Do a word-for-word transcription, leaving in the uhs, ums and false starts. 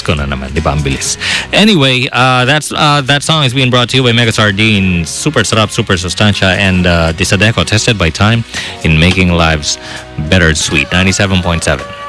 Pasko na naman, di ba? Ang bilis. Anyway, uh, that's uh, that song is being brought to you by Mega Sardine, Super Sarap, Super Sustancia, and uh, Disadeco, tested by time in making lives better sweet. ninety-seven point seven.